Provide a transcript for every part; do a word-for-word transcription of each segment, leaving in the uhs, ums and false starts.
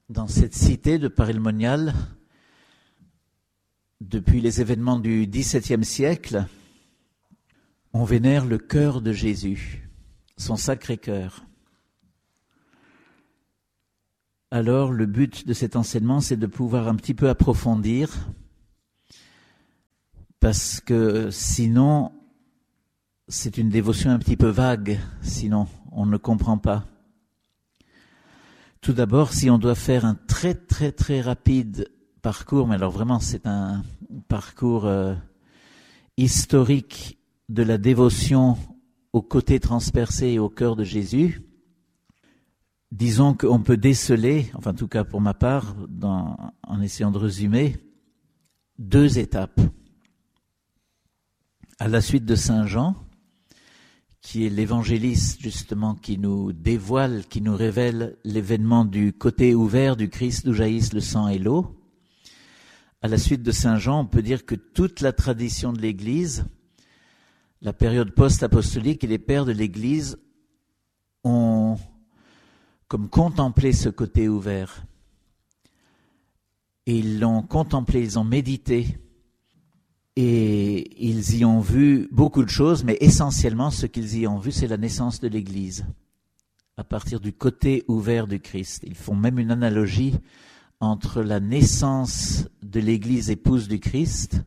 dans cette cité de Paray-le-Monial, depuis les événements du dix-septième siècle, on vénère le cœur de Jésus, son sacré cœur. Alors, le but de cet enseignement, c'est de pouvoir un petit peu approfondir, parce que sinon, c'est une dévotion un petit peu vague, sinon on ne comprend pas. Tout d'abord, si on doit faire un très très très rapide parcours, mais alors vraiment c'est un parcours euh, historique de la dévotion au côté transpercé et au cœur de Jésus, disons qu'on peut déceler, enfin en tout cas pour ma part, dans, en essayant de résumer, deux étapes. À la suite de Saint Jean, qui est l'évangéliste justement qui nous dévoile, qui nous révèle l'événement du côté ouvert du Christ d'où jaillissent le sang et l'eau. À la suite de Saint Jean, on peut dire que toute la tradition de l'Église, la période post-apostolique et les pères de l'Église ont comme contemplé ce côté ouvert. Et ils l'ont contemplé, ils ont médité. Et ils y ont vu beaucoup de choses, mais essentiellement ce qu'ils y ont vu, c'est la naissance de l'Église, à partir du côté ouvert du Christ. Ils font même une analogie entre la naissance de l'Église épouse du Christ,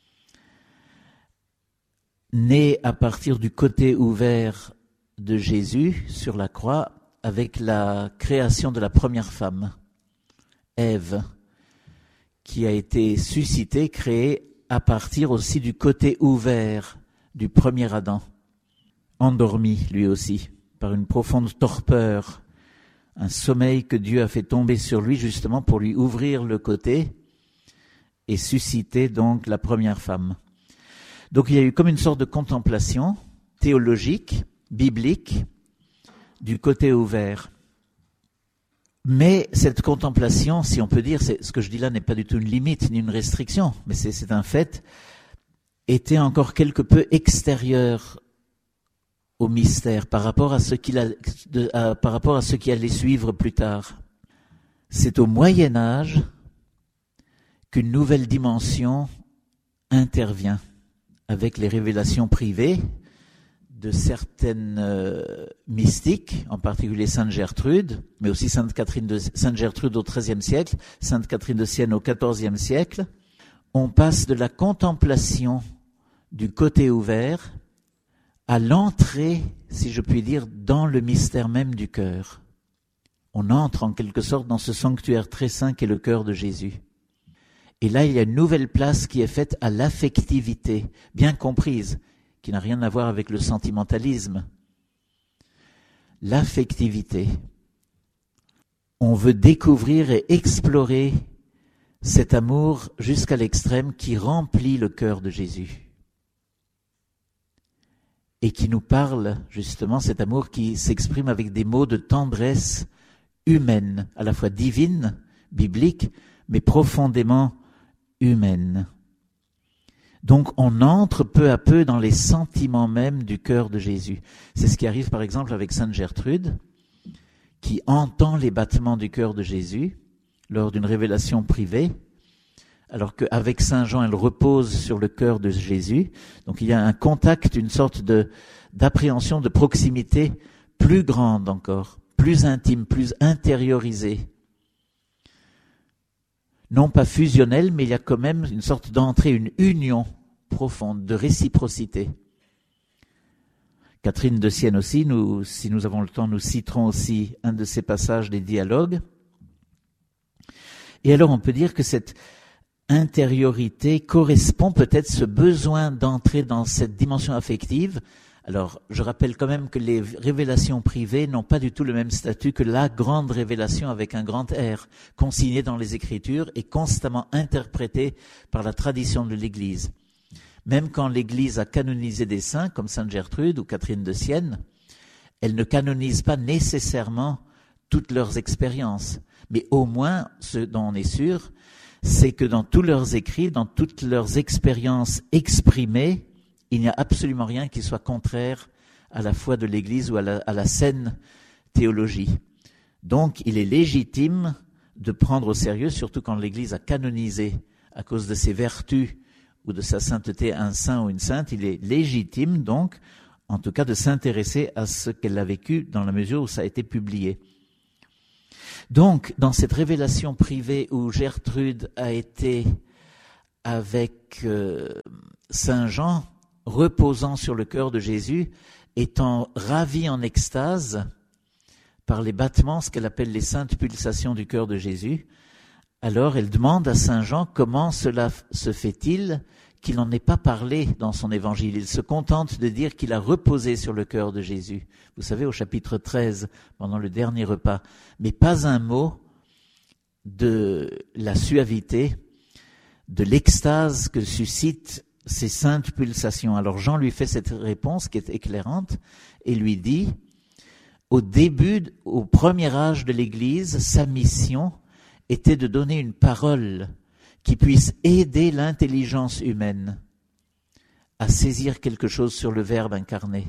née à partir du côté ouvert de Jésus sur la croix, avec la création de la première femme, Ève, qui a été suscitée, créée, à partir aussi du côté ouvert du premier Adam, endormi lui aussi, par une profonde torpeur, un sommeil que Dieu a fait tomber sur lui justement pour lui ouvrir le côté et susciter donc la première femme. Donc il y a eu comme une sorte de contemplation théologique, biblique, du côté ouvert. Mais cette contemplation, si on peut dire, c'est, ce que je dis là n'est pas du tout une limite ni une restriction, mais c'est, c'est un fait, était encore quelque peu extérieur au mystère par rapport à ce qu'il a, de, à, par rapport à ce qui allait suivre plus tard. C'est au Moyen Âge qu'une nouvelle dimension intervient avec les révélations privées de certaines euh, mystiques, en particulier Sainte Gertrude, mais aussi Sainte Catherine de, Sainte Gertrude au treizième siècle, Sainte Catherine de Sienne au quatorzième siècle. On passe de la contemplation du côté ouvert à l'entrée, si je puis dire, dans le mystère même du cœur. On entre en quelque sorte dans ce sanctuaire très saint qu'est le cœur de Jésus. Et là, il y a une nouvelle place qui est faite à l'affectivité, bien comprise, qui n'a rien à voir avec le sentimentalisme. L'affectivité. On veut découvrir et explorer cet amour jusqu'à l'extrême qui remplit le cœur de Jésus. Et qui nous parle, justement, cet amour qui s'exprime avec des mots de tendresse humaine, à la fois divine, biblique, mais profondément humaine. Donc on entre peu à peu dans les sentiments mêmes du cœur de Jésus. C'est ce qui arrive par exemple avec Sainte Gertrude, qui entend les battements du cœur de Jésus lors d'une révélation privée, alors qu'avec Saint Jean, elle repose sur le cœur de Jésus. Donc il y a un contact, une sorte de, d'appréhension, de proximité plus grande encore, plus intime, plus intériorisée. Non pas fusionnelle, mais il y a quand même une sorte d'entrée, une union profonde, de réciprocité. Catherine de Sienne aussi, nous, si nous avons le temps, nous citerons aussi un de ces passages des dialogues. Et alors on peut dire que cette intériorité correspond peut-être ce besoin d'entrer dans cette dimension affective. Alors, je rappelle quand même que les révélations privées n'ont pas du tout le même statut que la grande révélation avec un grand R, consignée dans les Écritures et constamment interprétée par la tradition de l'Église. Même quand l'Église a canonisé des saints, comme Sainte Gertrude ou Catherine de Sienne, elle ne canonise pas nécessairement toutes leurs expériences. Mais au moins, ce dont on est sûr, c'est que dans tous leurs écrits, dans toutes leurs expériences exprimées, il n'y a absolument rien qui soit contraire à la foi de l'Église ou à la, à la saine théologie. Donc, il est légitime de prendre au sérieux, surtout quand l'Église a canonisé à cause de ses vertus ou de sa sainteté un saint ou une sainte. Il est légitime donc, en tout cas, de s'intéresser à ce qu'elle a vécu dans la mesure où ça a été publié. Donc, dans cette révélation privée où Gertrude a été avec euh, Saint Jean, reposant sur le cœur de Jésus, étant ravie en extase par les battements, ce qu'elle appelle les saintes pulsations du cœur de Jésus, alors elle demande à Saint Jean comment cela se fait-il qu'il n'en ait pas parlé dans son évangile. Il se contente de dire qu'il a reposé sur le cœur de Jésus. Vous savez, au chapitre treize, pendant le dernier repas, mais pas un mot de la suavité, de l'extase que suscitent ces saintes pulsations. Alors Jean lui fait cette réponse qui est éclairante et lui dit, au début, au premier âge de l'Église, sa mission était de donner une parole qui puisse aider l'intelligence humaine à saisir quelque chose sur le Verbe incarné.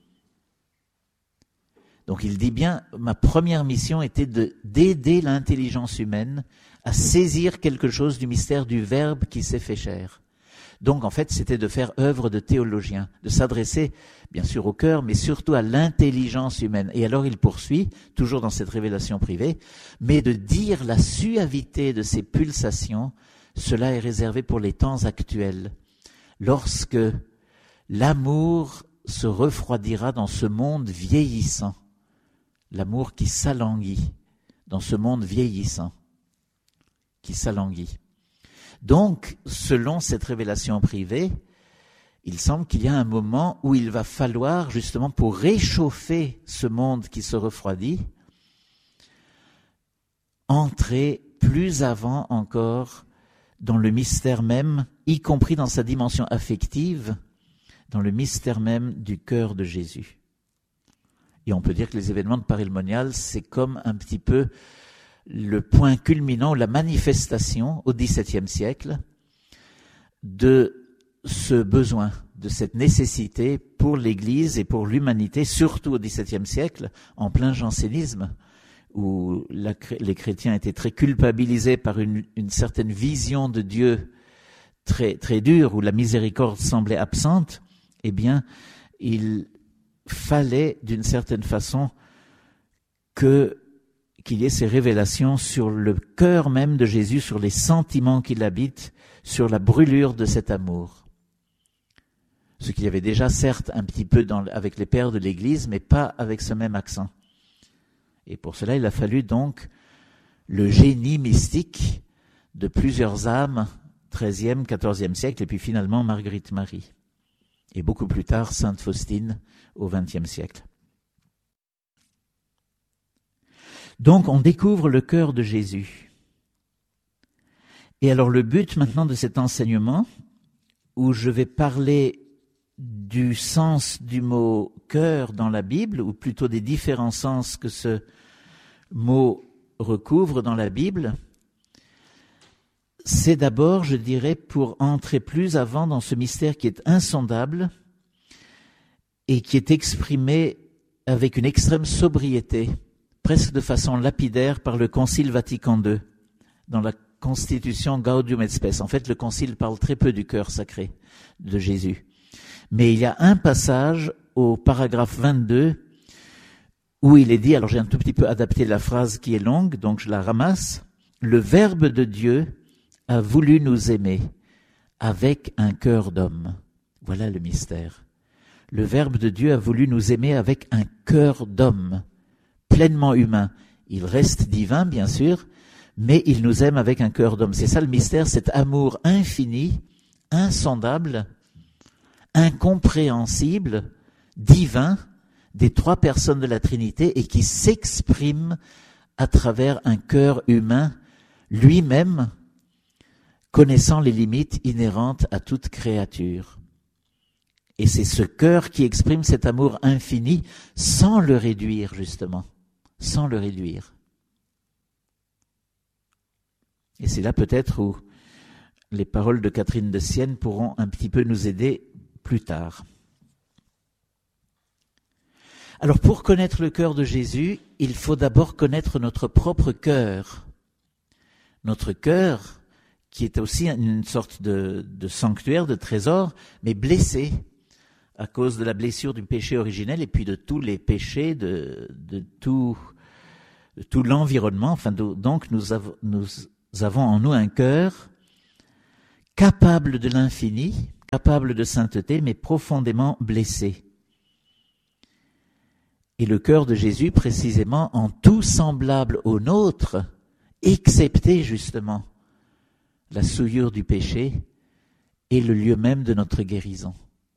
Donc il dit bien, ma première mission était de, d'aider l'intelligence humaine à saisir quelque chose du mystère du Verbe qui s'est fait chair. Donc en fait, c'était de faire œuvre de théologien, de s'adresser bien sûr au cœur, mais surtout à l'intelligence humaine. Et alors il poursuit, toujours dans cette révélation privée, mais de dire la suavité de ces pulsations, cela est réservé pour les temps actuels, lorsque l'amour se refroidira dans ce monde vieillissant, l'amour qui s'alanguit dans ce monde vieillissant, qui s'alanguit. Donc, selon cette révélation privée, il semble qu'il y a un moment où il va falloir, justement, pour réchauffer ce monde qui se refroidit, entrer plus avant encore dans le mystère même, y compris dans sa dimension affective, dans le mystère même du cœur de Jésus. Et on peut dire que les événements de Paray-le-Monial, c'est comme un petit peu le point culminant, la manifestation au dix-septième siècle de ce besoin, de cette nécessité pour l'Église et pour l'humanité, surtout au dix-septième siècle, en plein jansénisme, où la, les chrétiens étaient très culpabilisés par une, une certaine vision de Dieu très, très dure, où la miséricorde semblait absente. Eh bien, il fallait d'une certaine façon que qu'il y ait ces révélations sur le cœur même de Jésus, sur les sentiments qui l'habitent, sur la brûlure de cet amour. Ce qu'il y avait déjà certes un petit peu dans, avec les pères de l'Église, mais pas avec ce même accent. Et pour cela, il a fallu donc le génie mystique de plusieurs âmes, treizième, quatorzième siècle, et puis finalement Marguerite Marie. Et beaucoup plus tard, Sainte Faustine au vingtième siècle. Donc, on découvre le cœur de Jésus. Et alors, le but maintenant de cet enseignement, où je vais parler du sens du mot « cœur » dans la Bible, ou plutôt des différents sens que ce mot recouvre dans la Bible, c'est d'abord, je dirais, pour entrer plus avant dans ce mystère qui est insondable et qui est exprimé avec une extrême sobriété, presque de façon lapidaire par le Concile Vatican deux, dans la constitution Gaudium et Spes. En fait, le Concile parle très peu du cœur sacré de Jésus. Mais il y a un passage au paragraphe vingt-deux où il est dit, alors j'ai un tout petit peu adapté la phrase qui est longue, donc je la ramasse, « Le Verbe de Dieu a voulu nous aimer avec un cœur d'homme. » Voilà le mystère. Le Verbe de Dieu a voulu nous aimer avec un cœur d'homme, pleinement humain. Il reste divin, bien sûr, mais il nous aime avec un cœur d'homme. C'est ça le mystère, cet amour infini, insondable, incompréhensible, divin, des trois personnes de la Trinité et qui s'exprime à travers un cœur humain, lui-même connaissant les limites inhérentes à toute créature. Et c'est ce cœur qui exprime cet amour infini sans le réduire, justement, sans le réduire. Et c'est là peut-être où les paroles de Catherine de Sienne pourront un petit peu nous aider plus tard. Alors pour connaître le cœur de Jésus, il faut d'abord connaître notre propre cœur. Notre cœur, qui est aussi une sorte de, de sanctuaire, de trésor, mais blessé à cause de la blessure du péché originel et puis de tous les péchés, de, de, tout, de tout l'environnement. Enfin, donc nous avons, nous avons en nous un cœur capable de l'infini, capable de sainteté, mais profondément blessé. Et le cœur de Jésus, précisément, en tout semblable au nôtre, excepté justement la souillure du péché, est le lieu même de notre guérison.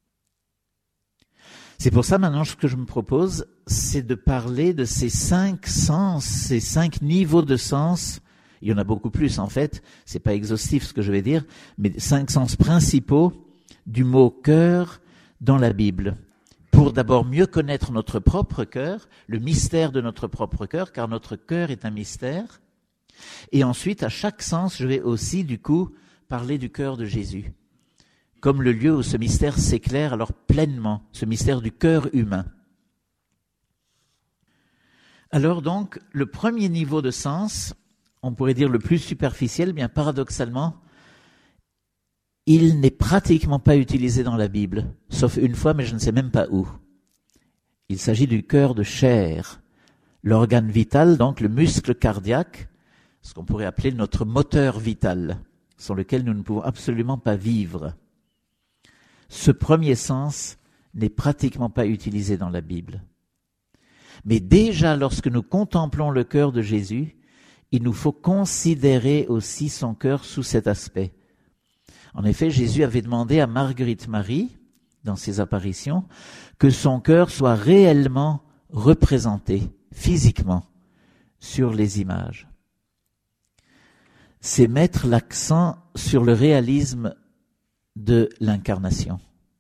C'est pour ça maintenant ce que je me propose, c'est de parler de ces cinq sens, ces cinq niveaux de sens. Il y en a beaucoup plus en fait, c'est pas exhaustif ce que je vais dire, mais cinq sens principaux du mot cœur dans la Bible. Pour d'abord mieux connaître notre propre cœur, le mystère de notre propre cœur, car notre cœur est un mystère. Et ensuite, à chaque sens, je vais aussi du coup parler du cœur de Jésus, comme le lieu où ce mystère s'éclaire alors pleinement, ce mystère du cœur humain. Alors donc, le premier niveau de sens, on pourrait dire le plus superficiel, bien paradoxalement, il n'est pratiquement pas utilisé dans la Bible, sauf une fois, mais je ne sais même pas où. Il s'agit du cœur de chair, l'organe vital, donc le muscle cardiaque, ce qu'on pourrait appeler notre moteur vital, sans lequel nous ne pouvons absolument pas vivre. Ce premier sens n'est pratiquement pas utilisé dans la Bible. Mais déjà, lorsque nous contemplons le cœur de Jésus, il nous faut considérer aussi son cœur sous cet aspect. En effet, Jésus avait demandé à Marguerite Marie, dans ses apparitions, que son cœur soit réellement représenté, physiquement, sur les images. C'est mettre l'accent sur le réalisme de l'incarnation.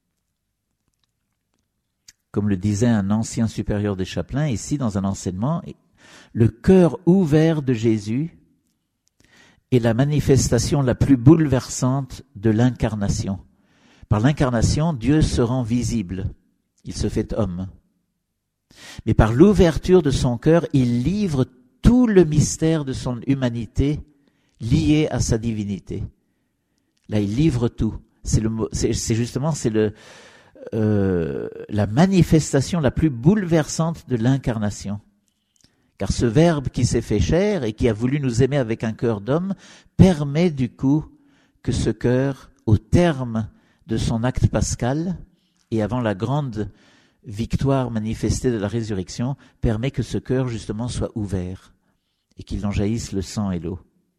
Comme le disait un ancien supérieur des chapelains, ici dans un enseignement, le cœur ouvert de Jésus est la manifestation la plus bouleversante de l'incarnation. Par l'incarnation, Dieu se rend visible, il se fait homme. Mais par l'ouverture de son cœur, il livre tout le mystère de son humanité lié à sa divinité. Là, il livre tout. C'est, le, c'est, c'est justement c'est le, euh, la manifestation la plus bouleversante de l'incarnation. Car ce Verbe qui s'est fait chair et qui a voulu nous aimer avec un cœur d'homme permet du coup que ce cœur, au terme de son acte pascal et avant la grande victoire manifestée de la résurrection, permet que ce cœur justement soit ouvert et qu'il en jaillisse le sang et l'eau.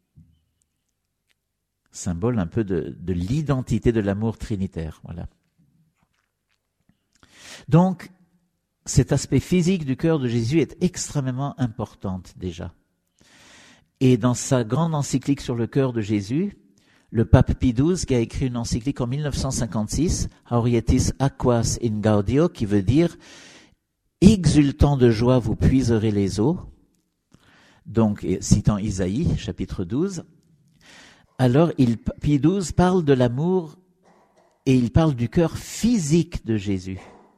Symbole un peu de, de l'identité de l'amour trinitaire. Voilà. Donc, cet aspect physique du cœur de Jésus est extrêmement important déjà. Et dans sa grande encyclique sur le cœur de Jésus, le pape Pie douze, qui a écrit une encyclique en mille neuf cent cinquante-six, Haurietis aquas in gaudio, qui veut dire « exultant de joie, vous puiserez les eaux », donc citant Isaïe, chapitre douze, alors il, Pie douze parle de l'amour et il parle du cœur physique de Jésus.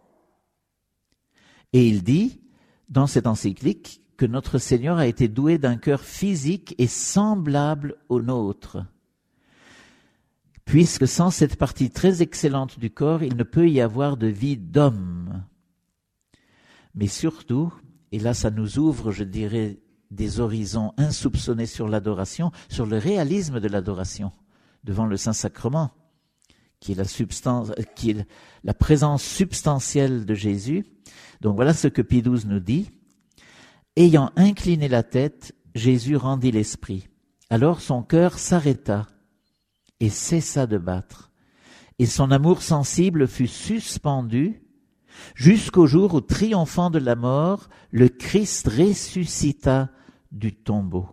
Et il dit, dans cette encyclique, que notre Seigneur a été doué d'un cœur physique et semblable au nôtre. Puisque sans cette partie très excellente du corps, il ne peut y avoir de vie d'homme. Mais surtout, et là ça nous ouvre, je dirais, des horizons insoupçonnés sur l'adoration, sur le réalisme de l'adoration devant le Saint-Sacrement, qui est la substance, qui est la présence substantielle de Jésus. Donc voilà ce que Pie douze nous dit. Ayant incliné la tête, Jésus rendit l'esprit. Alors son cœur s'arrêta et cessa de battre. Et son amour sensible fut suspendu jusqu'au jour où, triomphant de la mort, le Christ ressuscita du tombeau.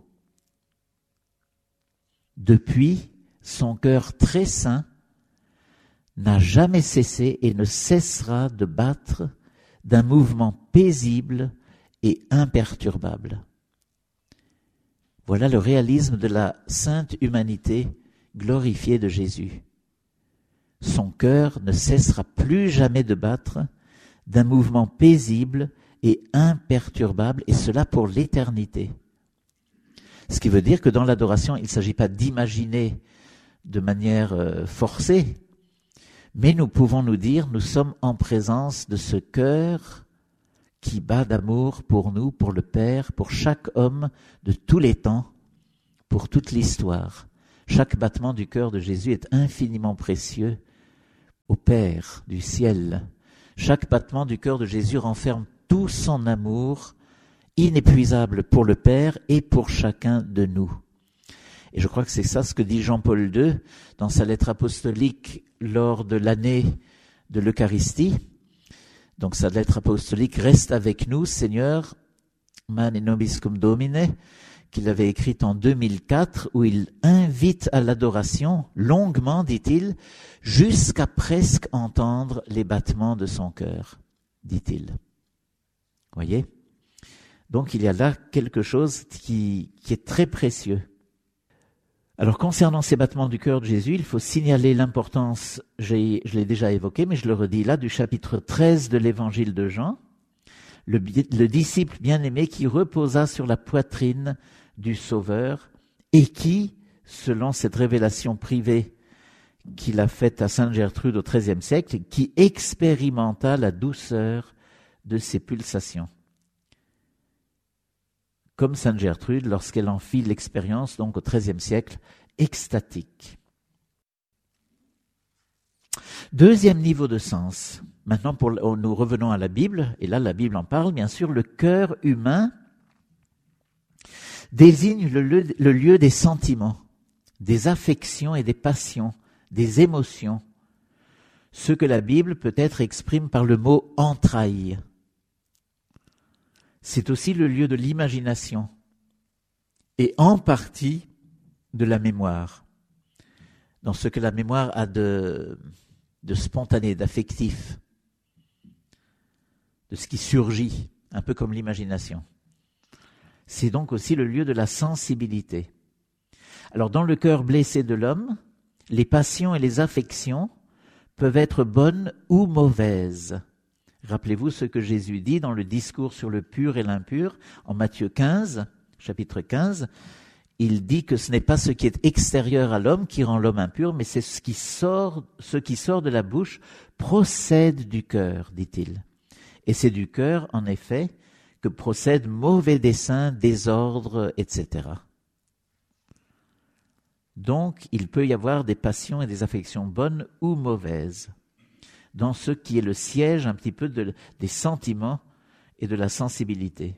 Depuis, son cœur très saint n'a jamais cessé et ne cessera de battre d'un mouvement paisible et imperturbable. Voilà le réalisme de la sainte humanité glorifiée de Jésus. Son cœur ne cessera plus jamais de battre d'un mouvement paisible et imperturbable, et cela pour l'éternité. Ce qui veut dire que dans l'adoration, il ne s'agit pas d'imaginer de manière euh, forcée, mais nous pouvons nous dire, nous sommes en présence de ce cœur qui bat d'amour pour nous, pour le Père, pour chaque homme de tous les temps, pour toute l'histoire. Chaque battement du cœur de Jésus est infiniment précieux au Père du ciel. Chaque battement du cœur de Jésus renferme tout son amour inépuisable pour le Père et pour chacun de nous. Et je crois que c'est ça ce que dit Jean-Paul deux dans sa lettre apostolique lors de l'année de l'Eucharistie. Donc sa lettre apostolique « Reste avec nous, Seigneur, mane nobis cum Domine », qu'il avait écrite en deux mille quatre, où il invite à l'adoration, longuement, dit-il, jusqu'à presque entendre les battements de son cœur, dit-il. Voyez ? Donc il y a là quelque chose qui, qui est très précieux. Alors concernant ces battements du cœur de Jésus, il faut signaler l'importance, j'ai, je l'ai déjà évoqué, mais je le redis là, du chapitre treize de l'évangile de Jean, le, le disciple bien-aimé qui reposa sur la poitrine du Sauveur et qui, selon cette révélation privée qu'il a faite à Sainte Gertrude au treizième siècle, qui expérimenta la douceur de ses pulsations. Comme Sainte Gertrude lorsqu'elle en fit l'expérience, donc au treizième siècle, extatique. Deuxième niveau de sens. Maintenant, pour, nous revenons à la Bible, et là la Bible en parle, bien sûr, le cœur humain désigne le lieu, le lieu des sentiments, des affections et des passions, des émotions, ce que la Bible peut-être exprime par le mot « entrailles ». C'est aussi le lieu de l'imagination et en partie de la mémoire, dans ce que la mémoire a de, de spontané, d'affectif, de ce qui surgit, un peu comme l'imagination. C'est donc aussi le lieu de la sensibilité. Alors dans le cœur blessé de l'homme, les passions et les affections peuvent être bonnes ou mauvaises. Rappelez-vous ce que Jésus dit dans le discours sur le pur et l'impur, en Matthieu quinze, chapitre quinze. Il dit que ce n'est pas ce qui est extérieur à l'homme qui rend l'homme impur, mais c'est ce qui sort, ce qui sort de la bouche procède du cœur, dit-il. Et c'est du cœur, en effet, que procèdent mauvais desseins, désordres, et cetera. Donc, il peut y avoir des passions et des affections bonnes ou mauvaises, dans ce qui est le siège un petit peu de, des sentiments et de la sensibilité.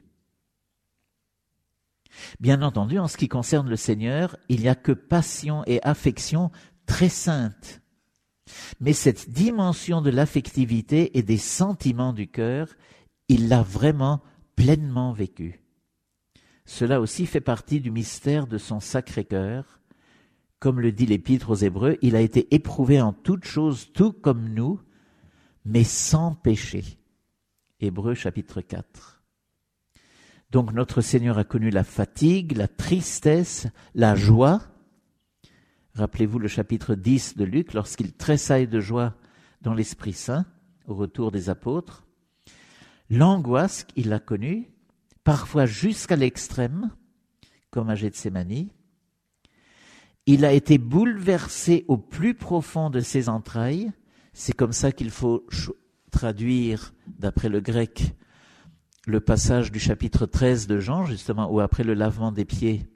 Bien entendu, en ce qui concerne le Seigneur, il n'y a que passion et affection très saintes. Mais cette dimension de l'affectivité et des sentiments du cœur, il l'a vraiment pleinement vécu. Cela aussi fait partie du mystère de son Sacré-Cœur. Comme le dit l'Épître aux Hébreux, il a été éprouvé en toutes choses, tout comme nous, mais sans péché. Hébreux chapitre quatre. Donc notre Seigneur a connu la fatigue, la tristesse, la joie. Rappelez-vous le chapitre dix de Luc, lorsqu'il tressaille de joie dans l'Esprit Saint, au retour des apôtres. L'angoisse qu'il a connue, parfois jusqu'à l'extrême, comme à Gethsémani. Il a été bouleversé au plus profond de ses entrailles. C'est comme ça qu'il faut traduire, d'après le grec, le passage du chapitre treize de Jean, justement, où après le lavement des pieds,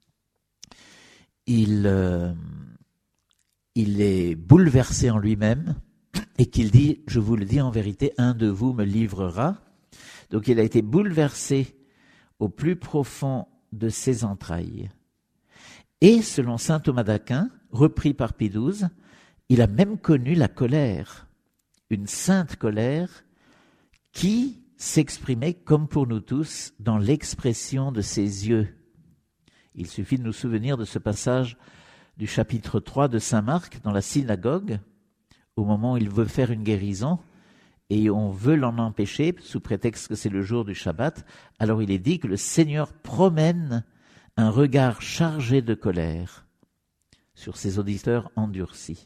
il, euh, il est bouleversé en lui-même et qu'il dit, je vous le dis en vérité, un de vous me livrera. Donc il a été bouleversé au plus profond de ses entrailles. Et selon saint Thomas d'Aquin, repris par Pie douze, il a même connu la colère, une sainte colère qui s'exprimait, comme pour nous tous, dans l'expression de ses yeux. Il suffit de nous souvenir de ce passage du chapitre trois de saint Marc dans la synagogue, au moment où il veut faire une guérison, et on veut l'en empêcher, sous prétexte que c'est le jour du Shabbat. Alors il est dit que le Seigneur promène un regard chargé de colère sur ses auditeurs endurcis.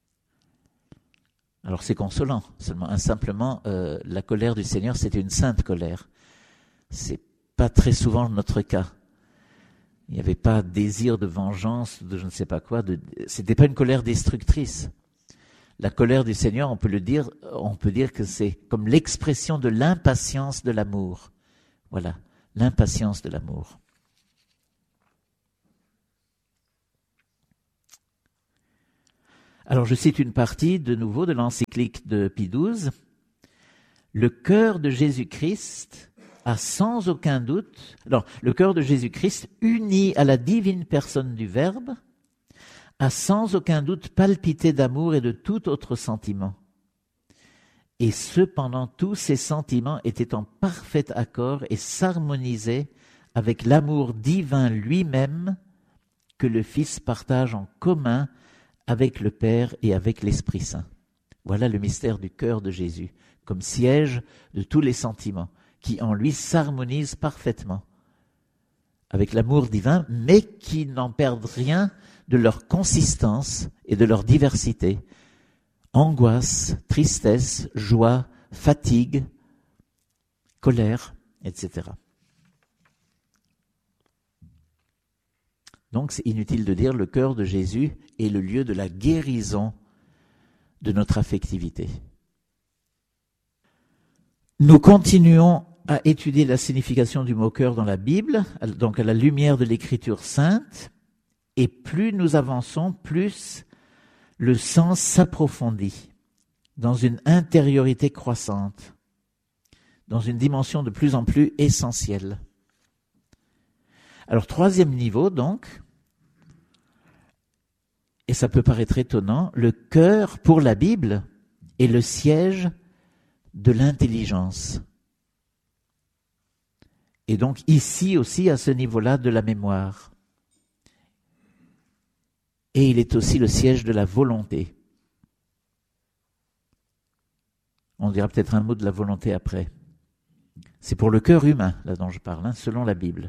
Alors c'est consolant, seulement hein, simplement euh, la colère du Seigneur, c'était une sainte colère. C'est pas très souvent notre cas. Il Il n'y avait pas désir de vengeance, de je ne sais pas quoi. De, c'était pas une colère destructrice. La colère du Seigneur, on peut le dire, on peut dire que c'est comme l'expression de l'impatience de l'amour. Voilà, l'impatience de l'amour. Alors je cite une partie de nouveau de l'encyclique de Pie douze. Le cœur de Jésus-Christ a sans aucun doute, alors le cœur de Jésus-Christ uni à la divine personne du Verbe, a sans aucun doute palpité d'amour et de tout autre sentiment. Et cependant tous ces sentiments étaient en parfait accord et s'harmonisaient avec l'amour divin lui-même que le Fils partage en commun avec le Père et avec l'Esprit Saint. Voilà le mystère du cœur de Jésus, comme siège de tous les sentiments, qui en lui s'harmonisent parfaitement avec l'amour divin, mais qui n'en perdent rien de leur consistance et de leur diversité. Angoisse, tristesse, joie, fatigue, colère, et cetera. Donc c'est inutile de dire, le cœur de Jésus est le lieu de la guérison de notre affectivité. Nous continuons à étudier la signification du mot cœur dans la Bible, donc à la lumière de l'Écriture sainte, et plus nous avançons, plus le sens s'approfondit dans une intériorité croissante, dans une dimension de plus en plus essentielle. Alors, troisième niveau, donc, et ça peut paraître étonnant, le cœur, pour la Bible, est le siège de l'intelligence. Et donc, ici aussi, à ce niveau-là, de la mémoire. Et il est aussi le siège de la volonté. On dira peut-être un mot de la volonté après. C'est pour le cœur humain, là dont je parle, hein, selon la Bible.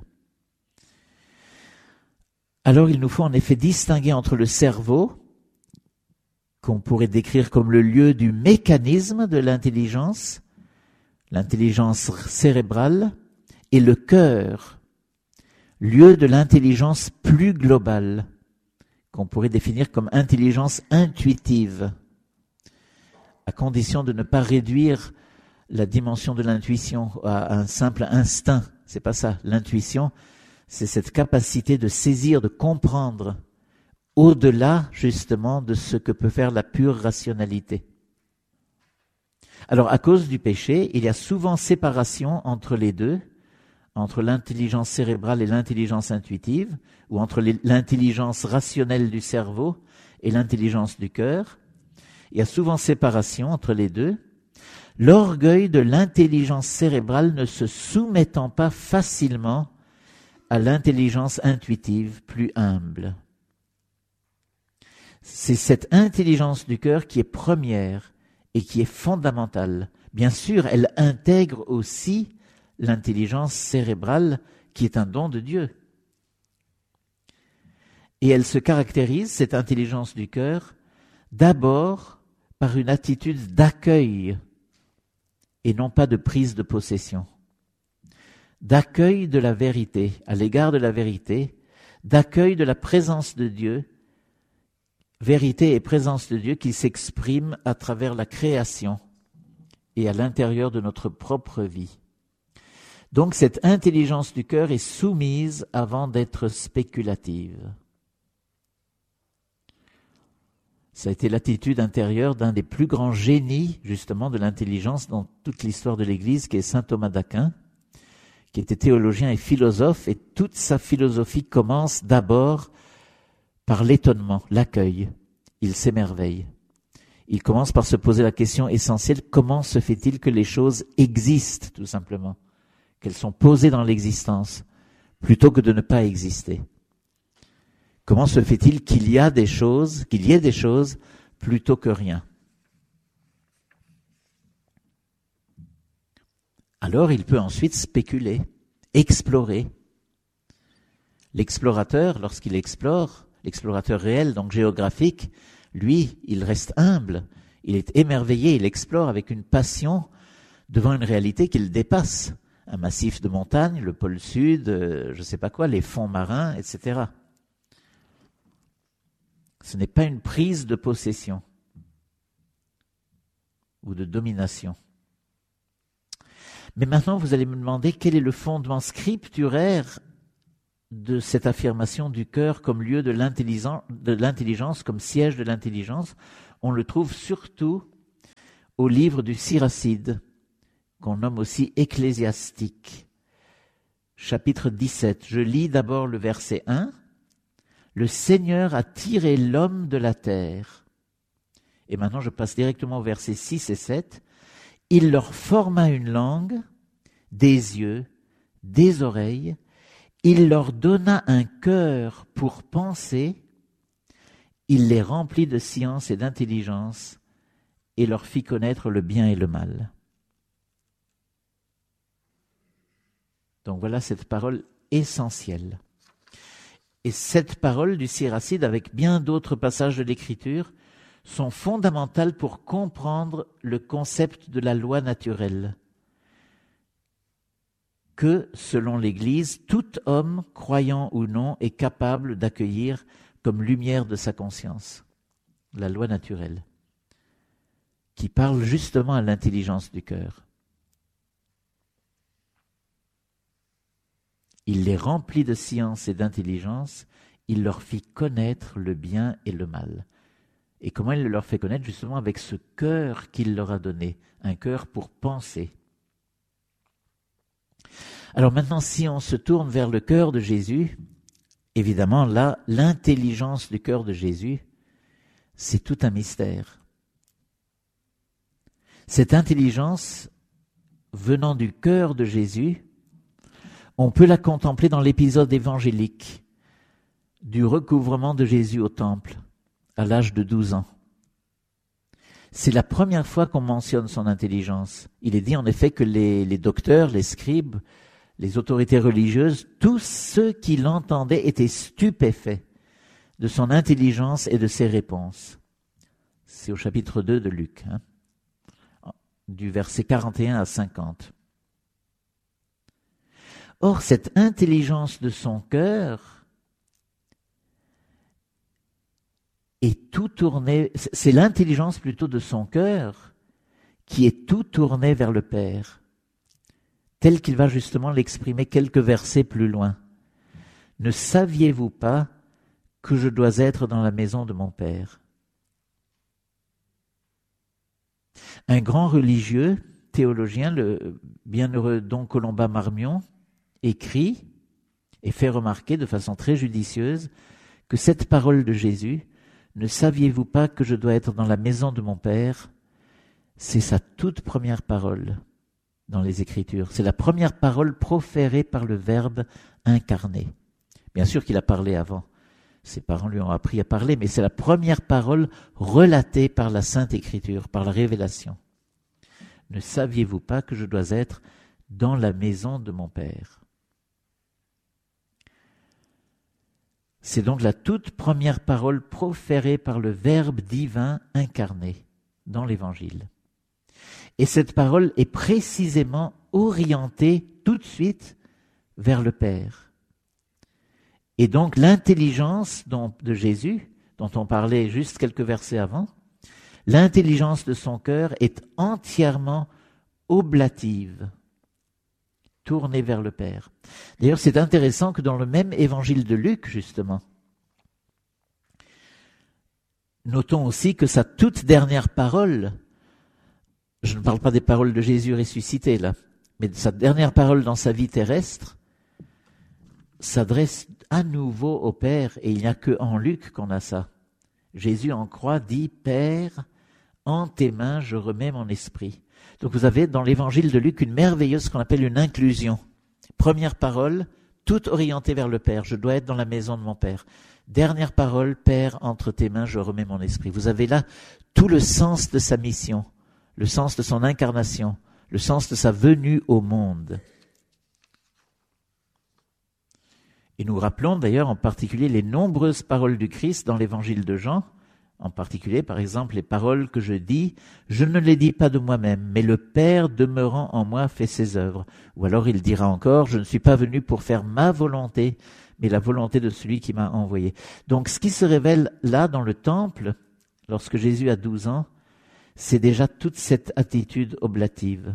Alors il nous faut en effet distinguer entre le cerveau, qu'on pourrait décrire comme le lieu du mécanisme de l'intelligence, l'intelligence cérébrale, et le cœur, lieu de l'intelligence plus globale, qu'on pourrait définir comme intelligence intuitive, à condition de ne pas réduire la dimension de l'intuition à un simple instinct. C'est pas ça. L'intuition, c'est cette capacité de saisir, de comprendre au-delà justement de ce que peut faire la pure rationalité. Alors à cause du péché, il y a souvent séparation entre les deux, entre l'intelligence cérébrale et l'intelligence intuitive, ou entre les, l'intelligence rationnelle du cerveau et l'intelligence du cœur. Il y a souvent séparation entre les deux. L'orgueil de l'intelligence cérébrale ne se soumettant pas facilement à l'intelligence intuitive plus humble. C'est cette intelligence du cœur qui est première et qui est fondamentale. Bien sûr, elle intègre aussi l'intelligence cérébrale qui est un don de Dieu. Et elle se caractérise, cette intelligence du cœur, d'abord par une attitude d'accueil et non pas de prise de possession. D'accueil de la vérité, à l'égard de la vérité, d'accueil de la présence de Dieu, vérité et présence de Dieu qui s'expriment à travers la création et à l'intérieur de notre propre vie. Donc cette intelligence du cœur est soumise avant d'être spéculative. Ça a été l'attitude intérieure d'un des plus grands génies, justement, de l'intelligence dans toute l'histoire de l'Église, qui est saint Thomas d'Aquin, qui était théologien et philosophe, et toute sa philosophie commence d'abord par l'étonnement, l'accueil. Il s'émerveille. Il commence par se poser la question essentielle, comment se fait-il que les choses existent, tout simplement, qu'elles sont posées dans l'existence, plutôt que de ne pas exister? Comment se fait-il qu'il y a des choses, qu'il y ait des choses plutôt que rien? Alors il peut ensuite spéculer, explorer. L'explorateur, lorsqu'il explore, l'explorateur réel, donc géographique, lui, il reste humble, il est émerveillé, il explore avec une passion devant une réalité qu'il dépasse, un massif de montagnes, le pôle sud, euh, je ne sais pas quoi, les fonds marins, et cetera. Ce n'est pas une prise de possession ou de domination. Mais maintenant, vous allez me demander quel est le fondement scripturaire de cette affirmation du cœur comme lieu de l'intelligence, comme siège de l'intelligence. On le trouve surtout au livre du Siracide, qu'on nomme aussi Ecclésiastique, chapitre dix-sept. Je lis d'abord le verset un. « Le Seigneur a tiré l'homme de la terre. » Et maintenant je passe directement au verset six et sept. « Il leur forma une langue, des yeux, des oreilles. Il leur donna un cœur pour penser. Il les remplit de science et d'intelligence et leur fit connaître le bien et le mal. » Donc voilà cette parole essentielle. Et cette parole du Siracide, avec bien d'autres passages de l'Écriture, sont fondamentales pour comprendre le concept de la loi naturelle, que, selon l'Église, tout homme, croyant ou non, est capable d'accueillir comme lumière de sa conscience. La loi naturelle, qui parle justement à l'intelligence du cœur. Il les remplit de science et d'intelligence, il leur fit connaître le bien et le mal. Et comment il le leur fait connaître? Justement avec ce cœur qu'il leur a donné, un cœur pour penser. Alors maintenant, si on se tourne vers le cœur de Jésus, évidemment là, l'intelligence du cœur de Jésus, c'est tout un mystère. Cette intelligence venant du cœur de Jésus, on peut la contempler dans l'épisode évangélique du recouvrement de Jésus au temple à l'âge de douze ans. C'est la première fois qu'on mentionne son intelligence. Il est dit en effet que les, les docteurs, les scribes, les autorités religieuses, tous ceux qui l'entendaient étaient stupéfaits de son intelligence et de ses réponses. C'est au chapitre deux de Luc, hein, du verset quarante et un à cinquante. Or, cette intelligence de son cœur est tout tournée, c'est l'intelligence plutôt de son cœur qui est tout tournée vers le Père, tel qu'il va justement l'exprimer quelques versets plus loin. « Ne saviez-vous pas que je dois être dans la maison de mon Père ?» Un grand religieux, théologien, le bienheureux Don Colomba Marmion, écrit et fait remarquer de façon très judicieuse que cette parole de Jésus, « Ne saviez-vous pas que je dois être dans la maison de mon Père ?» c'est sa toute première parole dans les Écritures. C'est la première parole proférée par le Verbe incarné. Bien sûr qu'il a parlé avant. Ses parents lui ont appris à parler, mais c'est la première parole relatée par la Sainte Écriture, par la révélation. « Ne saviez-vous pas que je dois être dans la maison de mon Père ?» C'est donc la toute première parole proférée par le Verbe divin incarné dans l'Évangile. Et cette parole est précisément orientée tout de suite vers le Père. Et donc l'intelligence dont, de Jésus, dont on parlait juste quelques versets avant, l'intelligence de son cœur est entièrement oblative, tournée vers le Père. D'ailleurs, c'est intéressant que dans le même évangile de Luc, justement, notons aussi que sa toute dernière parole, je ne parle pas des paroles de Jésus ressuscité là, mais de sa dernière parole dans sa vie terrestre, s'adresse à nouveau au Père, et il n'y a que en Luc qu'on a ça. Jésus en croix dit « Père, en tes mains je remets mon esprit ». Donc vous avez dans l'évangile de Luc une merveilleuse, ce qu'on appelle une inclusion. Première parole, toute orientée vers le Père. Je dois être dans la maison de mon Père. Dernière parole, Père, entre tes mains, je remets mon esprit. Vous avez là tout le sens de sa mission, le sens de son incarnation, le sens de sa venue au monde. Et nous rappelons d'ailleurs en particulier les nombreuses paroles du Christ dans l'évangile de Jean, En particulier, par exemple, les paroles que je dis, je ne les dis pas de moi-même, mais le Père demeurant en moi fait ses œuvres. Ou alors il dira encore, je ne suis pas venu pour faire ma volonté, mais la volonté de celui qui m'a envoyé. Donc ce qui se révèle là dans le temple, lorsque Jésus a douze ans, c'est déjà toute cette attitude oblative.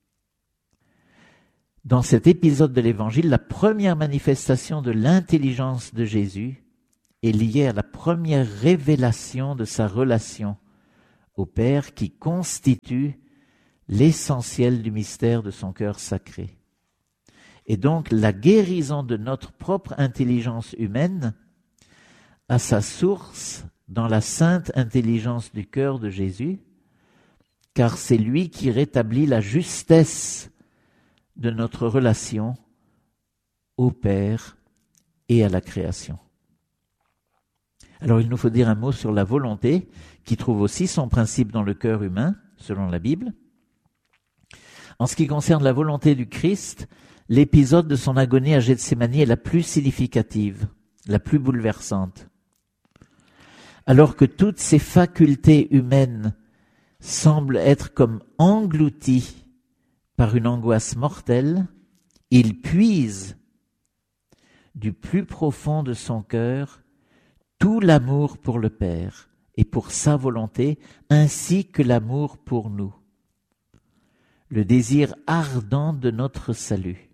Dans cet épisode de l'Évangile, la première manifestation de l'intelligence de Jésus est liée à la première révélation de sa relation au Père qui constitue l'essentiel du mystère de son cœur sacré. Et donc la guérison de notre propre intelligence humaine a sa source dans la sainte intelligence du cœur de Jésus, car c'est lui qui rétablit la justesse de notre relation au Père et à la création. Alors il nous faut dire un mot sur la volonté, qui trouve aussi son principe dans le cœur humain, selon la Bible. En ce qui concerne la volonté du Christ, l'épisode de son agonie à Gethsémani est la plus significative, la plus bouleversante. Alors que toutes ses facultés humaines semblent être comme englouties par une angoisse mortelle, il puise du plus profond de son cœur tout l'amour pour le Père et pour sa volonté, ainsi que l'amour pour nous, le désir ardent de notre salut.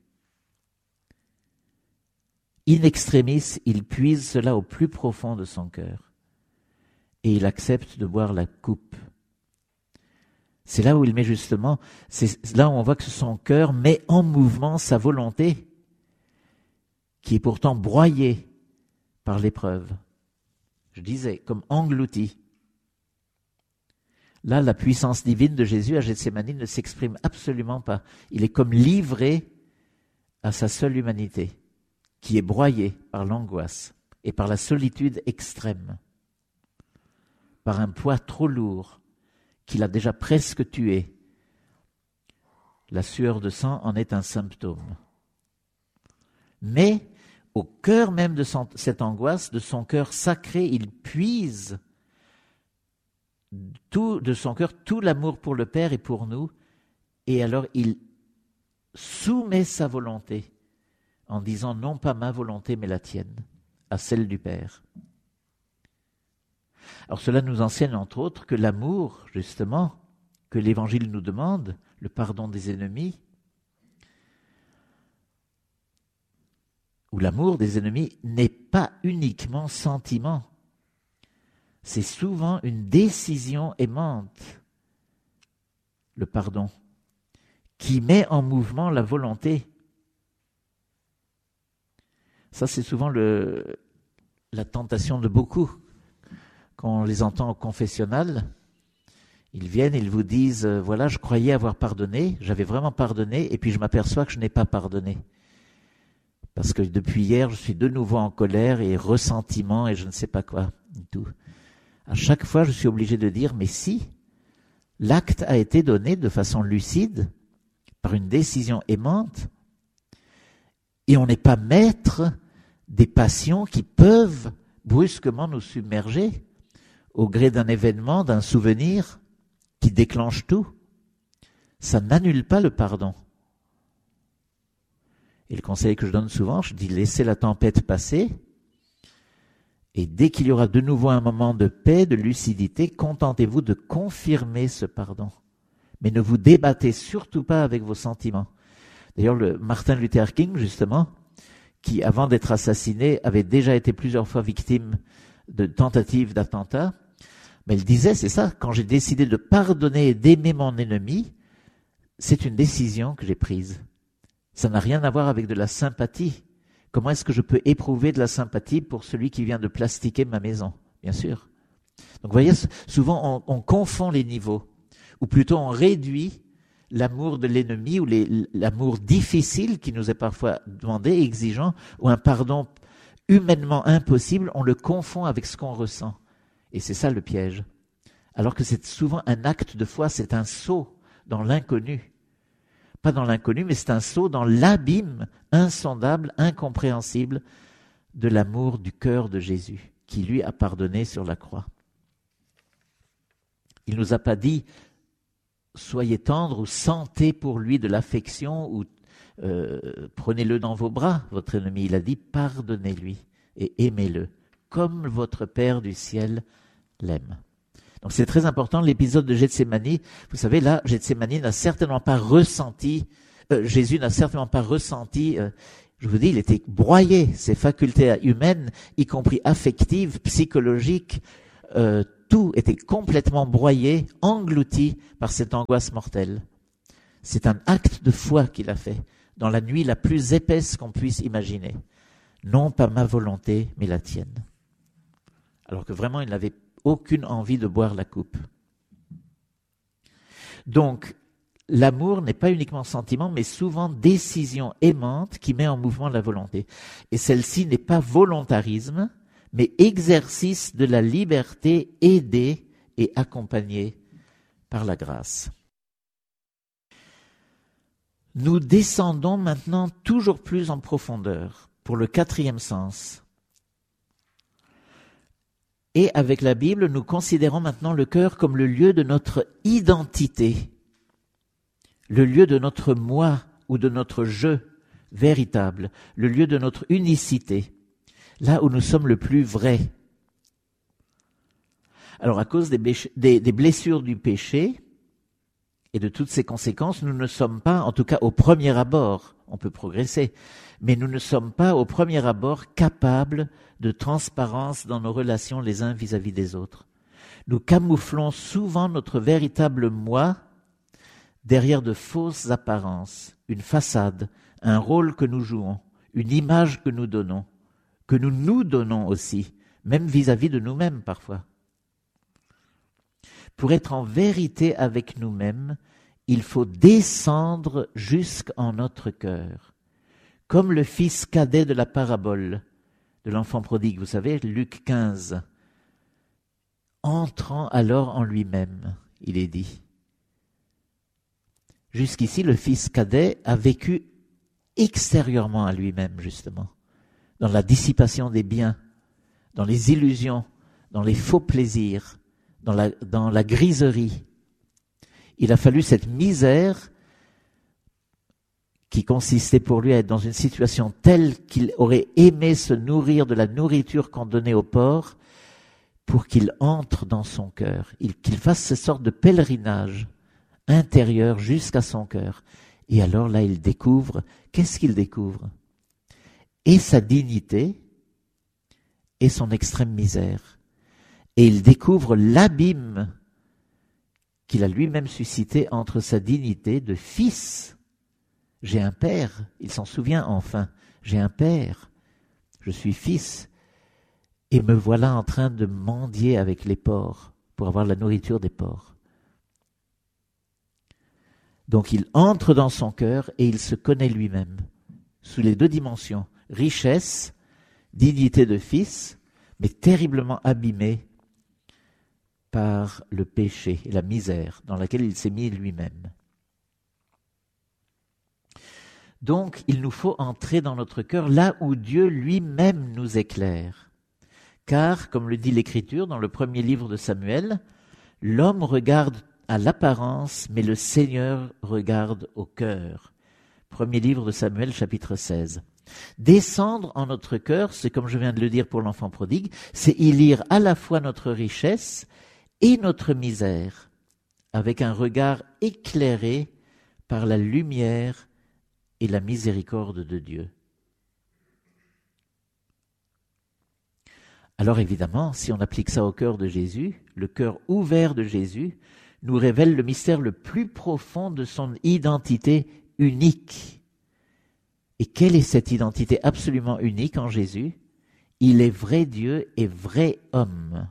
In extremis, il puise cela au plus profond de son cœur et il accepte de boire la coupe. C'est là où il met justement, c'est là où on voit que son cœur met en mouvement sa volonté, qui est pourtant broyée par l'épreuve. Je disais, comme engloutie. Là, la puissance divine de Jésus à Gethsémani ne s'exprime absolument pas. Il est comme livré à sa seule humanité, qui est broyée par l'angoisse et par la solitude extrême, par un poids trop lourd qu'il a déjà presque tué. La sueur de sang en est un symptôme. Mais au cœur même de son, cette angoisse, de son cœur sacré, il puise tout, de son cœur tout l'amour pour le Père et pour nous, et alors il soumet sa volonté en disant non pas ma volonté mais la tienne, à celle du Père. Alors cela nous enseigne entre autres que l'amour, justement, que l'Évangile nous demande, le pardon des ennemis, ou l'amour des ennemis n'est pas uniquement sentiment, c'est souvent une décision aimante, le pardon, qui met en mouvement la volonté. Ça, c'est souvent le, la tentation de beaucoup. Quand on les entend au confessionnal, ils viennent, ils vous disent, euh, voilà, je croyais avoir pardonné, j'avais vraiment pardonné, et puis je m'aperçois que je n'ai pas pardonné. Parce que depuis hier, je suis de nouveau en colère et ressentiment et je ne sais pas quoi. Tout. À chaque fois, je suis obligé de dire, mais si, l'acte a été donné de façon lucide, par une décision aimante, et on n'est pas maître des passions qui peuvent brusquement nous submerger au gré d'un événement, d'un souvenir qui déclenche tout. Ça n'annule pas le pardon. Et le conseil que je donne souvent, je dis laissez la tempête passer, et dès qu'il y aura de nouveau un moment de paix, de lucidité, contentez-vous de confirmer ce pardon. Mais ne vous débattez surtout pas avec vos sentiments. D'ailleurs, le Martin Luther King, justement, qui avant d'être assassiné avait déjà été plusieurs fois victime de tentatives d'attentat, mais il disait, c'est ça, quand j'ai décidé de pardonner et d'aimer mon ennemi, c'est une décision que j'ai prise. Ça n'a rien à voir avec de la sympathie. Comment est-ce que je peux éprouver de la sympathie pour celui qui vient de plastiquer ma maison? Bien sûr. Donc vous voyez, souvent on, on confond les niveaux, ou plutôt on réduit l'amour de l'ennemi ou les, l'amour difficile qui nous est parfois demandé, exigeant, ou un pardon humainement impossible, on le confond avec ce qu'on ressent. Et c'est ça le piège. Alors que c'est souvent un acte de foi, c'est un saut dans l'inconnu. Pas dans l'inconnu, mais c'est un saut dans l'abîme insondable, incompréhensible de l'amour du cœur de Jésus, qui lui a pardonné sur la croix. Il nous a pas dit « soyez tendre » ou « sentez pour lui de l'affection » ou euh, « prenez-le dans vos bras, votre ennemi ». Il a dit « pardonnez-lui et aimez-le, comme votre Père du ciel l'aime ». Donc c'est très important, l'épisode de Gethsémani. Vous savez, là, Gethsémani n'a certainement pas ressenti, euh, Jésus n'a certainement pas ressenti, euh, je vous dis, il était broyé, ses facultés humaines, y compris affectives, psychologiques, euh, tout était complètement broyé, englouti par cette angoisse mortelle. C'est un acte de foi qu'il a fait, dans la nuit la plus épaisse qu'on puisse imaginer. Non pas ma volonté, mais la tienne. Alors que vraiment, il n'avait aucune envie de boire la coupe. Donc, l'amour n'est pas uniquement sentiment, mais souvent décision aimante qui met en mouvement la volonté. Et celle-ci n'est pas volontarisme, mais exercice de la liberté aidée et accompagnée par la grâce. Nous descendons maintenant toujours plus en profondeur pour le quatrième sens. Et avec la Bible, nous considérons maintenant le cœur comme le lieu de notre identité, le lieu de notre moi ou de notre je véritable, le lieu de notre unicité, là où nous sommes le plus vrais. Alors à cause des, béch- des, des blessures du péché et de toutes ses conséquences, nous ne sommes pas, en tout cas au premier abord, on peut progresser, mais nous ne sommes pas au premier abord capables de transparence dans nos relations les uns vis-à-vis des autres. Nous camouflons souvent notre véritable moi derrière de fausses apparences, une façade, un rôle que nous jouons, une image que nous donnons, que nous nous donnons aussi, même vis-à-vis de nous-mêmes parfois. Pour être en vérité avec nous-mêmes, il faut descendre jusqu'en notre cœur, comme le fils cadet de la parabole de l'enfant prodigue, vous savez, Luc quinze. Entrant alors en lui-même, il est dit. Jusqu'ici, le fils cadet a vécu extérieurement à lui-même, justement, dans la dissipation des biens, dans les illusions, dans les faux plaisirs, dans la, dans la griserie. Il a fallu cette misère qui consistait pour lui à être dans une situation telle qu'il aurait aimé se nourrir de la nourriture qu'on donnait aux porcs pour qu'il entre dans son cœur, qu'il fasse cette sorte de pèlerinage intérieur jusqu'à son cœur. Et alors là, il découvre, qu'est-ce qu'il découvre? Et sa dignité et son extrême misère. Et il découvre l'abîme qu'il a lui-même suscité entre sa dignité de fils. J'ai un père, il s'en souvient enfin, j'ai un père, je suis fils, et me voilà en train de mendier avec les porcs pour avoir la nourriture des porcs. Donc il entre dans son cœur et il se connaît lui-même, sous les deux dimensions, richesse, dignité de fils, mais terriblement abîmé par le péché et la misère dans laquelle il s'est mis lui-même. Donc, il nous faut entrer dans notre cœur là où Dieu lui-même nous éclaire. Car, comme le dit l'Écriture dans le premier livre de Samuel, l'homme regarde à l'apparence, mais le Seigneur regarde au cœur. Premier livre de Samuel, chapitre seize. Descendre en notre cœur, c'est comme je viens de le dire pour l'enfant prodigue, c'est y lire à la fois notre richesse et notre misère, avec un regard éclairé par la lumière et la miséricorde de Dieu. Alors évidemment, si on applique ça au cœur de Jésus, le cœur ouvert de Jésus nous révèle le mystère le plus profond de son identité unique. Et quelle est cette identité absolument unique en Jésus? Il est vrai Dieu et vrai homme.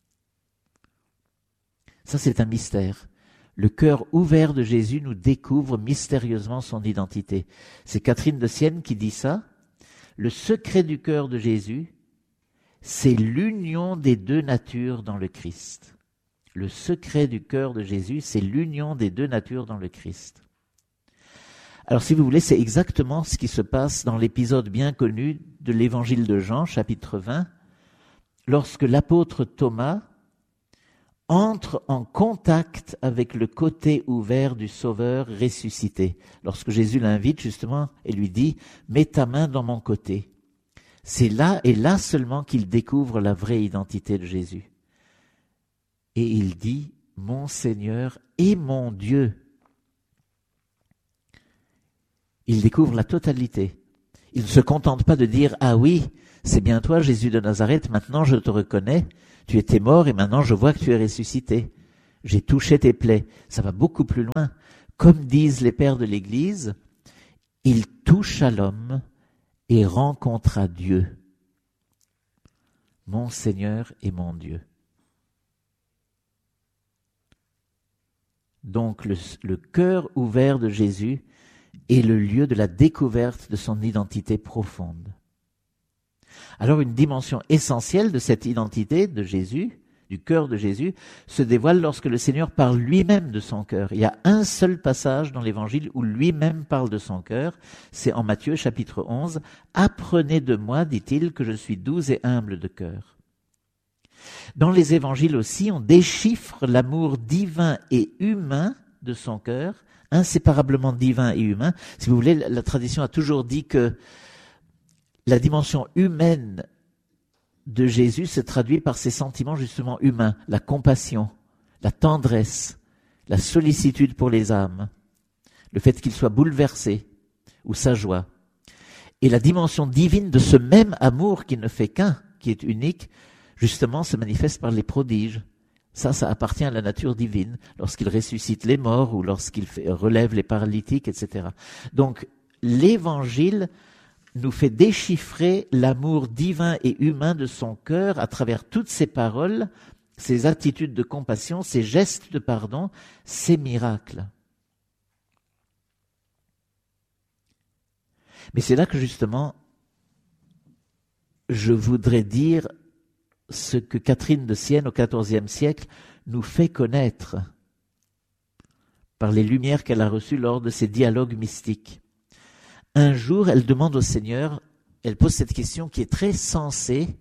Ça, c'est un mystère. Le cœur ouvert de Jésus nous découvre mystérieusement son identité. C'est Catherine de Sienne qui dit ça. Le secret du cœur de Jésus, c'est l'union des deux natures dans le Christ. Le secret du cœur de Jésus, c'est l'union des deux natures dans le Christ. Alors si vous voulez, c'est exactement ce qui se passe dans l'épisode bien connu de l'évangile de Jean, chapitre vingt, lorsque l'apôtre Thomas entre en contact avec le côté ouvert du Sauveur ressuscité. Lorsque Jésus l'invite justement et lui dit « Mets ta main dans mon côté », c'est là et là seulement qu'il découvre la vraie identité de Jésus. Et il dit « Mon Seigneur et mon Dieu ». Il découvre la totalité. Il ne se contente pas de dire « Ah oui, c'est bien toi Jésus de Nazareth, maintenant je te reconnais. Tu étais mort et maintenant je vois que tu es ressuscité. J'ai touché tes plaies. » Ça va beaucoup plus loin. Comme disent les pères de l'Église, il toucha l'homme et rencontra Dieu. Mon Seigneur et mon Dieu. Donc le, le cœur ouvert de Jésus est le lieu de la découverte de son identité profonde. Alors une dimension essentielle de cette identité de Jésus, du cœur de Jésus, se dévoile lorsque le Seigneur parle lui-même de son cœur. Il y a un seul passage dans l'Évangile où lui-même parle de son cœur, c'est en Matthieu chapitre onze. « Apprenez de moi, dit-il, que je suis doux et humble de cœur. » Dans les Évangiles aussi, on déchiffre l'amour divin et humain de son cœur, inséparablement divin et humain. Si vous voulez, la tradition a toujours dit que la dimension humaine de Jésus se traduit par ses sentiments justement humains, la compassion, la tendresse, la sollicitude pour les âmes, le fait qu'il soit bouleversé ou sa joie. Et la dimension divine de ce même amour qui ne fait qu'un, qui est unique, justement se manifeste par les prodiges. Ça, ça appartient à la nature divine, lorsqu'il ressuscite les morts ou lorsqu'il fait, relève les paralytiques, et cetera. Donc, l'Évangile nous fait déchiffrer l'amour divin et humain de son cœur à travers toutes ses paroles, ses attitudes de compassion, ses gestes de pardon, ses miracles. Mais c'est là que justement, je voudrais dire ce que Catherine de Sienne au quatorzième siècle nous fait connaître par les lumières qu'elle a reçues lors de ses dialogues mystiques. Un jour, elle demande au Seigneur, elle pose cette question qui est très sensée.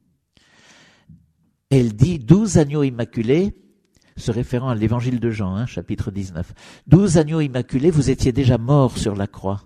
Elle dit, douze agneaux immaculés, se référant à l'évangile de Jean, hein, chapitre dix-neuf. Douze agneaux immaculés, vous étiez déjà morts sur la croix.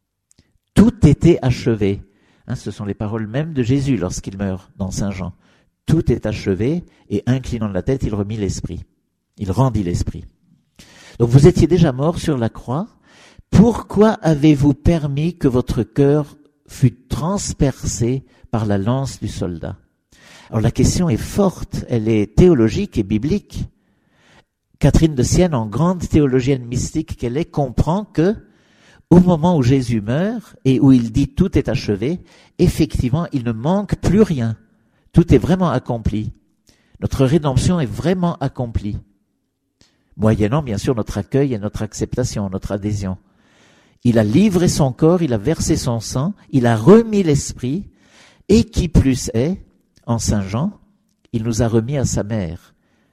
Tout était achevé. Hein, ce sont les paroles mêmes de Jésus lorsqu'il meurt dans Saint Jean. Tout est achevé, et inclinant la tête, il remit l'esprit. Il rendit l'esprit. Donc vous étiez déjà morts sur la croix. Pourquoi avez-vous permis que votre cœur fût transpercé par la lance du soldat? Alors la question est forte, elle est théologique et biblique. Catherine de Sienne, en grande théologienne mystique qu'elle est, comprend que au moment où Jésus meurt et où il dit tout est achevé, effectivement, il ne manque plus rien. Tout est vraiment accompli. Notre rédemption est vraiment accomplie. Moyennant, bien sûr, notre accueil et notre acceptation, notre adhésion. Il a livré son corps, il a versé son sang, il a remis l'esprit, et qui plus est, en Saint Jean, il nous a remis à sa mère.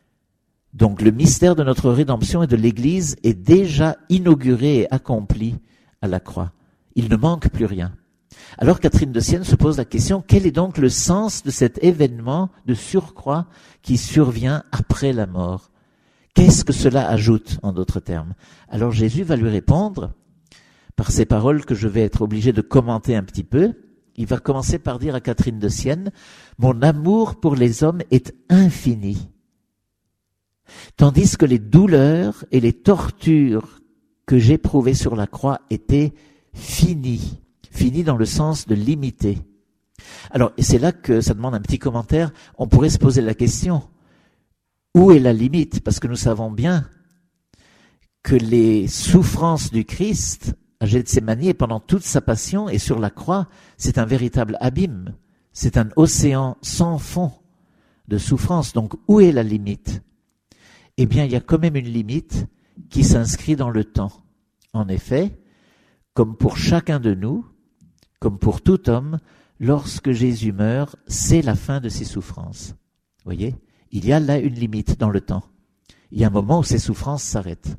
Donc le mystère de notre rédemption et de l'Église est déjà inauguré et accompli à la croix. Il ne manque plus rien. Alors Catherine de Sienne se pose la question, quel est donc le sens de cet événement de surcroît qui survient après la mort? Qu'est-ce que cela ajoute, en d'autres termes? Alors Jésus va lui répondre, par ces paroles que je vais être obligé de commenter un petit peu. Il va commencer par dire à Catherine de Sienne, « Mon amour pour les hommes est infini. » Tandis que les douleurs et les tortures que j'éprouvais sur la croix étaient finies. Finies dans le sens de limité. Alors, et c'est là que ça demande un petit commentaire. On pourrait se poser la question, où est la limite? Parce que nous savons bien que les souffrances du Christ à Gethsémani et pendant toute sa passion et sur la croix, c'est un véritable abîme. C'est un océan sans fond de souffrance. Donc, où est la limite? Eh bien, il y a quand même une limite qui s'inscrit dans le temps. En effet, comme pour chacun de nous, comme pour tout homme, lorsque Jésus meurt, c'est la fin de ses souffrances. Vous voyez, il y a là une limite dans le temps. Il y a un moment où ses souffrances s'arrêtent.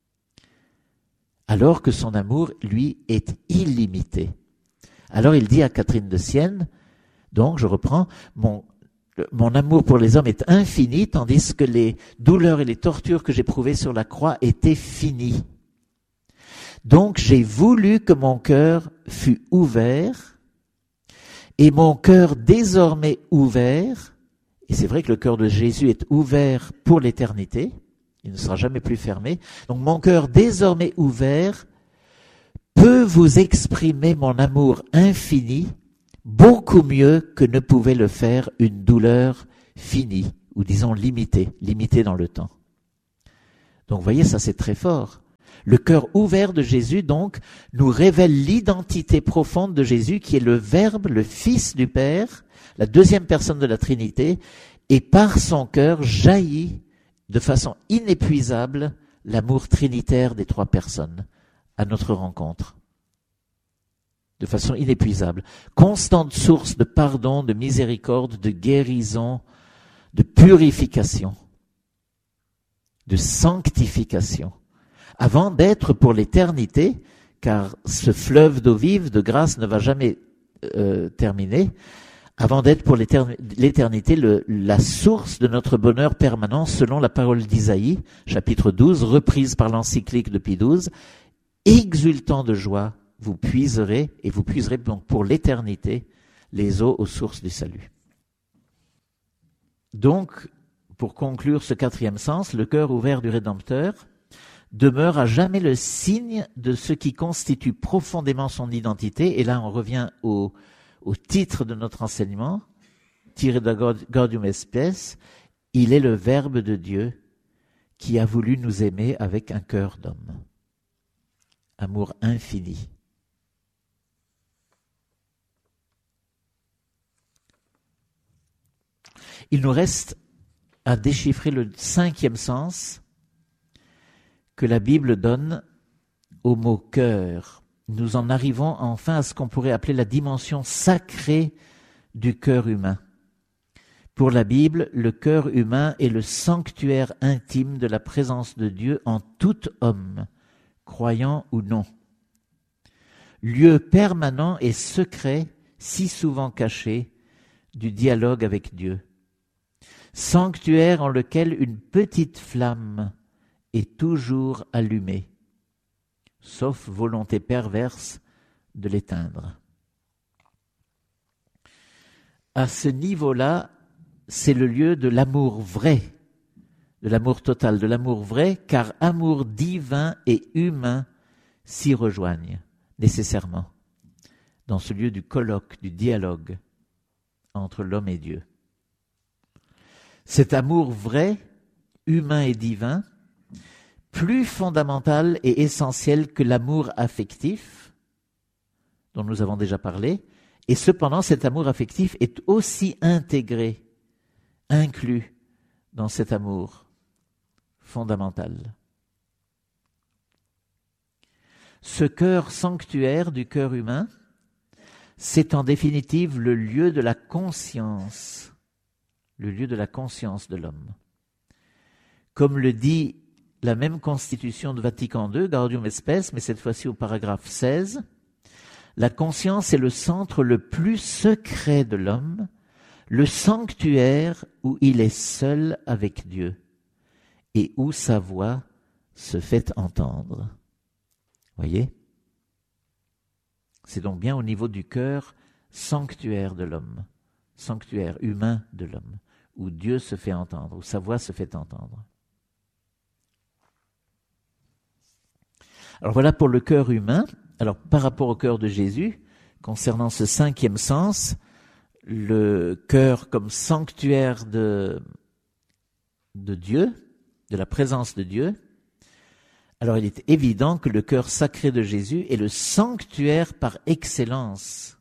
Alors que son amour, lui, est illimité. Alors il dit à Catherine de Sienne, donc je reprends, mon mon amour pour les hommes est infini, tandis que les douleurs et les tortures que j'éprouvais sur la croix étaient finies. Donc j'ai voulu que mon cœur fût ouvert, et mon cœur désormais ouvert, et c'est vrai que le cœur de Jésus est ouvert pour l'éternité, il ne sera jamais plus fermé, donc mon cœur désormais ouvert peut vous exprimer mon amour infini beaucoup mieux que ne pouvait le faire une douleur finie, ou disons limitée, limitée dans le temps. Donc vous voyez, ça c'est très fort. Le cœur ouvert de Jésus, donc, nous révèle l'identité profonde de Jésus, qui est le Verbe, le Fils du Père, la deuxième personne de la Trinité, et par son cœur jaillit de façon inépuisable l'amour trinitaire des trois personnes à notre rencontre. De façon inépuisable. Constante source de pardon, de miséricorde, de guérison, de purification, de sanctification. Avant d'être pour l'éternité, car ce fleuve d'eau vive, de grâce, ne va jamais euh, terminer, avant d'être pour l'éternité le, la source de notre bonheur permanent, selon la parole d'Isaïe, chapitre douze, reprise par l'encyclique de Pie douze, exultant de joie, vous puiserez, et vous puiserez donc pour l'éternité, les eaux aux sources du salut. Donc, pour conclure ce quatrième sens, le cœur ouvert du Rédempteur demeure à jamais le signe de ce qui constitue profondément son identité. Et là, on revient au, au titre de notre enseignement, tiré de Gaudium et Spes, il est le Verbe de Dieu qui a voulu nous aimer avec un cœur d'homme. Amour infini. Il nous reste à déchiffrer le cinquième sens que la Bible donne au mot cœur. Nous en arrivons enfin à ce qu'on pourrait appeler la dimension sacrée du cœur humain. Pour la Bible, le cœur humain est le sanctuaire intime de la présence de Dieu en tout homme, croyant ou non. Lieu permanent et secret, si souvent caché, du dialogue avec Dieu. Sanctuaire en lequel une petite flamme est toujours allumée, sauf volonté perverse de l'éteindre. À ce niveau-là, c'est le lieu de l'amour vrai, de l'amour total, de l'amour vrai, car amour divin et humain s'y rejoignent nécessairement, dans ce lieu du colloque, du dialogue entre l'homme et Dieu. Cet amour vrai, humain et divin, plus fondamental et essentiel que l'amour affectif, dont nous avons déjà parlé, et cependant cet amour affectif est aussi intégré, inclus dans cet amour fondamental. Ce cœur sanctuaire du cœur humain, c'est en définitive le lieu de la conscience, le lieu de la conscience de l'homme. Comme le dit la même constitution de Vatican deux, Gaudium et Spes, mais cette fois-ci au paragraphe seize, la conscience est le centre le plus secret de l'homme, le sanctuaire où il est seul avec Dieu et où sa voix se fait entendre. Voyez ? C'est donc bien au niveau du cœur sanctuaire de l'homme, sanctuaire humain de l'homme, où Dieu se fait entendre, où sa voix se fait entendre. Alors voilà pour le cœur humain. Alors par rapport au cœur de Jésus, concernant ce cinquième sens, le cœur comme sanctuaire de, de Dieu, de la présence de Dieu, alors il est évident que le cœur sacré de Jésus est le sanctuaire par excellence.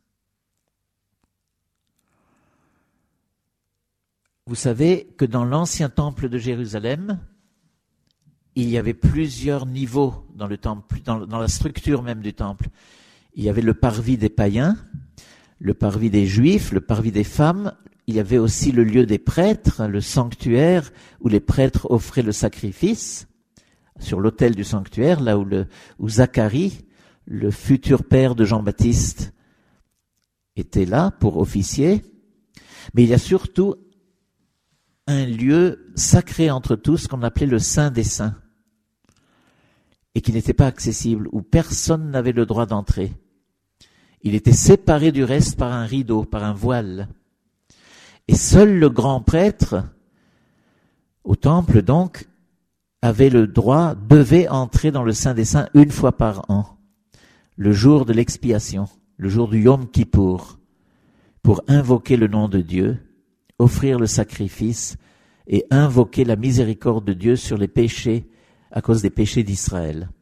Vous savez que dans l'ancien temple de Jérusalem, il y avait plusieurs niveaux dans le temple, dans, dans la structure même du temple. Il y avait le parvis des païens, le parvis des juifs, le parvis des femmes. Il y avait aussi le lieu des prêtres, le sanctuaire où les prêtres offraient le sacrifice, sur l'autel du sanctuaire, là où, le, où Zacharie, le futur père de Jean-Baptiste, était là pour officier. Mais il y a surtout un lieu sacré entre tous qu'on appelait le Saint des Saints et qui n'était pas accessible, où personne n'avait le droit d'entrer. Il était séparé du reste par un rideau, par un voile. Et seul le grand prêtre, au temple donc, avait le droit, devait entrer dans le Saint des Saints une fois par an, le jour de l'expiation, le jour du Yom Kippour, pour invoquer le nom de Dieu, offrir le sacrifice et invoquer la miséricorde de Dieu sur les péchés à cause des péchés d'Israël.